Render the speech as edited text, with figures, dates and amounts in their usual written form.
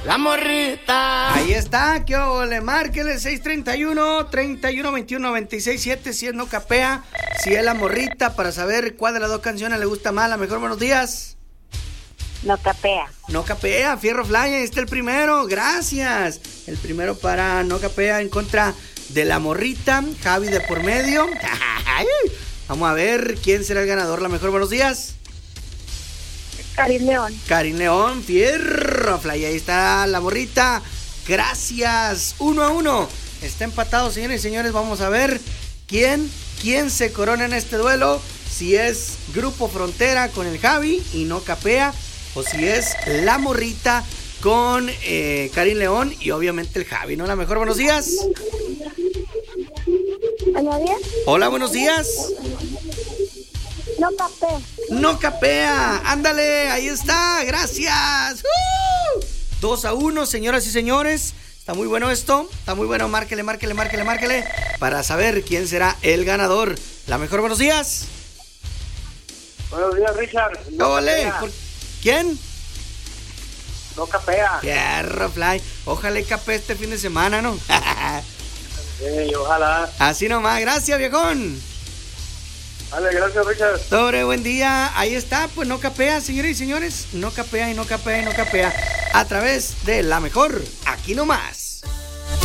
La morrita. Ahí está, que le márquele 631-3121-967 si es no capea, si es la morrita, para saber cuál de las dos canciones le gusta más. La mejor, buenos días. No capea. No capea, Fierro Fly, ahí está el primero, gracias. El primero para No capea en contra de la morrita, Javi de por medio. Vamos a ver quién será el ganador. La mejor, buenos días. Karin León. Karin León, Fierro Fly, ahí está la morrita. Gracias, 1-1. Está empatado, señores y señores. Vamos a ver quién se corona en este duelo. Si es Grupo Frontera con el Javi y No capea, o si es la morrita con Karin León y obviamente el Javi, ¿no? La mejor, buenos días. ¿Hola, bien? Hola, buenos días. No capea. No capea, ándale, ahí está, gracias. 2-1, señoras y señores. Está muy bueno esto, está muy bueno. Márquele para saber quién será el ganador. La mejor, buenos días. Buenos días, Richard. Ole, ¿quién? No capea. Fierro Fly, ojalá y capee este fin de semana, ¿no? Ojalá. Así nomás, gracias, viejón. Vale, gracias, Richard. Sobre, buen día. Ahí está, pues No capea, señores y señores. No capea y no capea y no capea. A través de la mejor, aquí nomás.